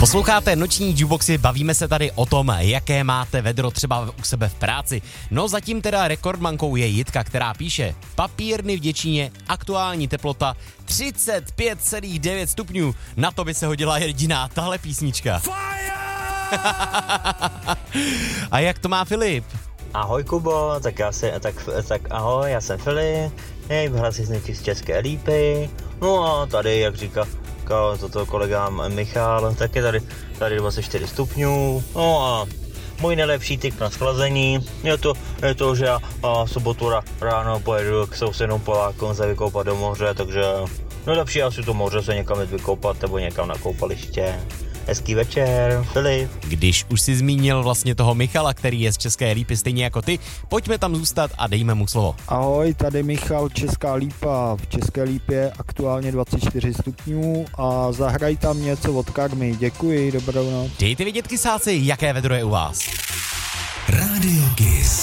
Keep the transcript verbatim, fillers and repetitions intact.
Posloucháte Noční Jukeboxy, bavíme se tady o tom, jaké máte vedro třeba u sebe v práci. No zatím teda rekordmankou je Jitka, která píše: papírny v Děčíně, aktuální teplota třicet pět celá devět stupňů. Na to by se hodila jediná tahle písnička. A jak to má Filip? Ahoj Kubo, tak já se, tak, tak ahoj, já jsem Filip, hej, hlasitníky z České Lípy, no a tady, jak říká, říká toto kolega Michal, tak je tady, tady dvacet čtyři stupňů, no a můj nejlepší tip na schlazení je to, je to že já a sobotu ráno pojedu k sousedům Polákům se vykoupat do moře, takže nejlepší asi to moře se někam jít vykoupat nebo někam na koupaliště. Hezký večer, Filip. Když už si zmínil vlastně toho Michala, který je z České Lípy stejně jako ty, pojďme tam zůstat a dejme mu slovo. Ahoj, tady Michal, Česká Lípa. V České Lípě aktuálně dvacet čtyři stupňů a zahraj tam něco od Karmy. Děkuji, dobrou noc. Dejte vědět, kysáci, jaké vedro je u vás. Radio Kiss.